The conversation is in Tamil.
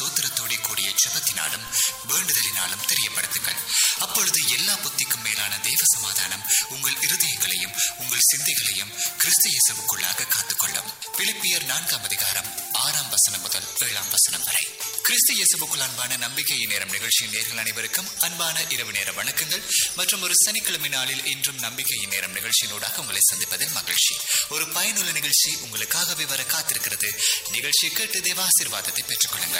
ஸ்தோத்திரத்தோடு கூடிய ஜெபத்தினாலும் வேண்டுதலினாலும் தெரியப்படுத்துங்கள். அப்பொழுது எல்லா புத்திக்கும் மேலான தேவ சமாதானம் உங்கள் இருதயங்களையும் உங்கள் சிந்தைகளையும் கிறிஸ்து இயேசுவுக்குள்ளாக காத்துக்கொள்ளும். பிலிப்பியர் 4:6 முதல் 7 வரை. கிறிஸ்து இயேசுவுக்குள் அன்பான நம்பிக்கையின் நேரம் நிகழ்ச்சியின் நேர்கள் அனைவருக்கும் அன்பான இரவு நேர வணக்கங்கள். மற்றும் ஒரு சனிக்கிழமை நாளில் இன்றும் நம்பிக்கையின் நேரம் நிகழ்ச்சியினூடாக உங்களை சந்திப்பதில் மகிழ்ச்சி. ஒரு பயனுள்ள நிகழ்ச்சி உங்களுக்காகவே வர காத்திருக்கிறது. நிகழ்ச்சியை கேட்டு தேவ ஆசீர்வாதத்தை பெற்றுக் கொள்ளுங்கள்.